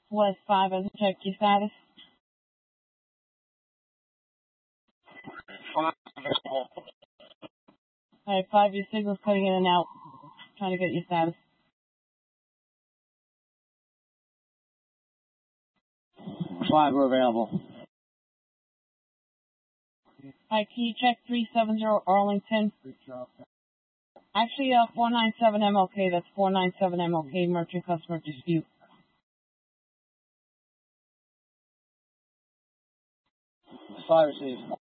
West 5, has checked your status. Alright, 5, your signal's cutting in and out. Trying to get your status. 5, we're available. Alright, can you check 370 Arlington? Actually, 497 MLK, that's 497 MLK, merchant customer dispute. 5 received.